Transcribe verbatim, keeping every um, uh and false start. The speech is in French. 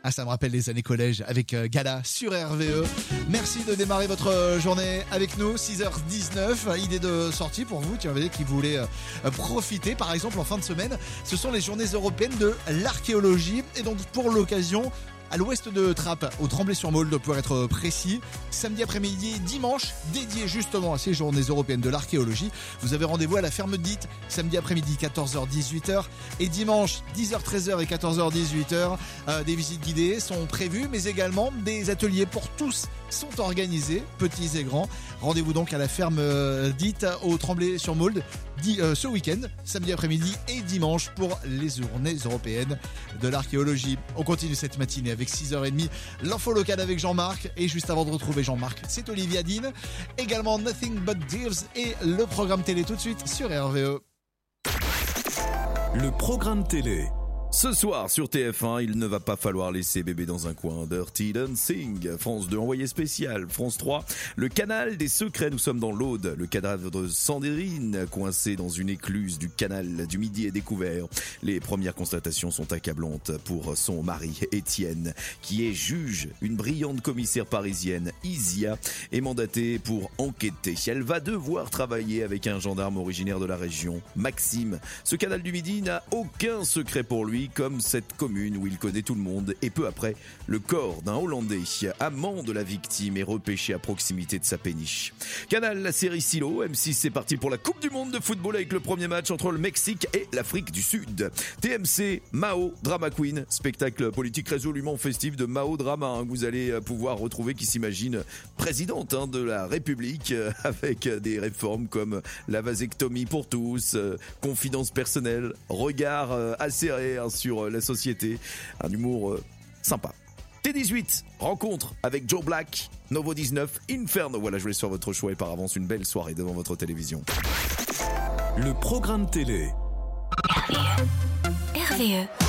Ah, ça me rappelle les années collège avec euh, Gala sur R V E. Merci de démarrer votre euh, journée avec nous. six heures dix-neuf, idée de sortie pour vous qui, qui voulez euh, profiter. Par exemple, en fin de semaine, ce sont les journées européennes de l'archéologie. Et donc, pour l'occasion, à l'ouest de Trappes, au Tremblay-sur-Mauldre pour être précis, samedi après-midi et dimanche, dédié justement à ces journées européennes de l'archéologie. Vous avez rendez-vous à la ferme dite, samedi après-midi quatorze heures dix-huit heures et dimanche dix heures treize heures et quatorze heures dix-huit heures. Euh, des visites guidées sont prévues, mais également des ateliers pour tous sont organisés, petits et grands. Rendez-vous donc à la ferme euh, dite au Tremblay-sur-Mauldre dit, euh, ce week-end, samedi après-midi et dimanche pour les journées européennes de l'archéologie. On continue cette matinée avec six heures trente, l'info locale avec Jean-Marc. Et juste avant de retrouver Jean-Marc, c'est Olivia Dean. Également Nothing But Thieves et le programme télé tout de suite sur R V E. Le programme télé. Ce soir sur T F un, il ne va pas falloir laisser bébé dans un coin. Dirty Dancing, France deux envoyé spécial, France trois, le canal des secrets, nous sommes dans l'Aude. Le cadavre de Sandrine, coincé dans une écluse du canal du Midi, est découvert. Les premières constatations sont accablantes pour son mari Étienne, qui est juge. Une brillante commissaire parisienne, Isia, est mandatée pour enquêter. Elle va devoir travailler avec un gendarme originaire de la région, Maxime. Ce canal du Midi n'a aucun secret pour lui, comme cette commune où il connaît tout le monde. Et peu après, le corps d'un Hollandais, amant de la victime, est repêché à proximité de sa péniche. Canal, la série Silo. M six, c'est parti pour la Coupe du Monde de football avec le premier match entre le Mexique et l'Afrique du Sud. T M C, Mao, Drama Queen, spectacle politique résolument festif de Mao Drama, hein, que vous allez pouvoir retrouver, qui s'imagine présidente hein, de la République, euh, avec des réformes comme la vasectomie pour tous, euh, confidence personnelle, regard euh, acéré hein, sur la société, un humour euh, sympa. T dix-huit, rencontre avec Joe Black, Novo dix-neuf, Inferno. Voilà, je vous laisse faire votre choix et par avance une belle soirée devant votre télévision. Le programme télé. R V E.